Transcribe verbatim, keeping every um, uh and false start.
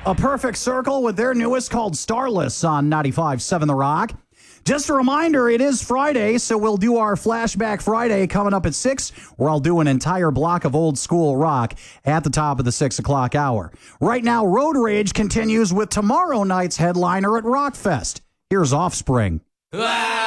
A Perfect Circle with their newest called Starless on ninety-five point seven The Rock. Just a reminder, it is Friday, so we'll do our Flashback Friday coming up at six, where I'll do an entire block of old school rock at the top of the six o'clock hour. Right now, Road Rage continues with tomorrow night's headliner at Rockfest. Here's Offspring. Ah!